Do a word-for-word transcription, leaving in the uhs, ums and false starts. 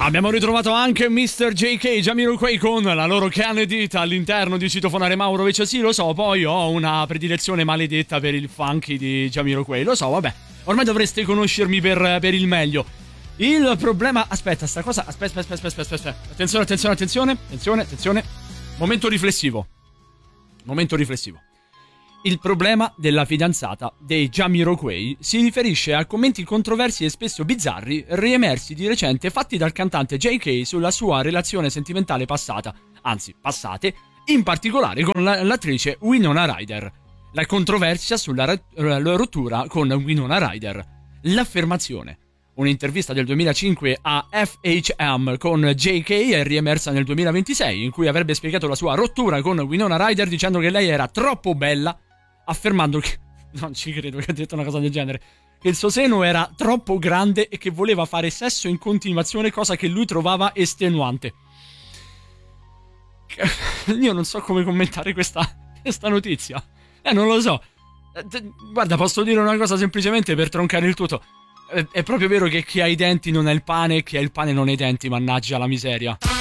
Abbiamo ritrovato anche mister J K, Jamiroquai con la loro canne dita all'interno di Citofonare Maurovic. Sì, lo so, poi ho una predilezione maledetta per il funky di Jamiroquai. Lo so, vabbè, ormai dovreste conoscermi per, per il meglio. Il problema... Aspetta, sta cosa... Aspetta, aspetta, aspetta, aspetta, aspetta. Attenzione, attenzione, attenzione. Attenzione, attenzione. Momento riflessivo. Momento riflessivo. Il problema della fidanzata dei Jamiroquai si riferisce a commenti controversi e spesso bizzarri riemersi di recente fatti dal cantante J K sulla sua relazione sentimentale passata, anzi passate, in particolare con la, l'attrice Winona Ryder. La controversia sulla re, r, rottura con Winona Ryder. L'affermazione. Un'intervista del duemilacinque a F H M con J K è riemersa nel duemilaventisei, in cui avrebbe spiegato la sua rottura con Winona Ryder dicendo che lei era troppo bella, affermando che... non ci credo che ha detto una cosa del genere, che il suo seno era troppo grande e che voleva fare sesso in continuazione, cosa che lui trovava estenuante. Io non so come commentare questa, questa notizia. Eh, non lo so. Guarda, posso dire una cosa semplicemente per troncare il tutto. È, è proprio vero che chi ha i denti non ha il pane e chi ha il pane non ha i denti, mannaggia la miseria.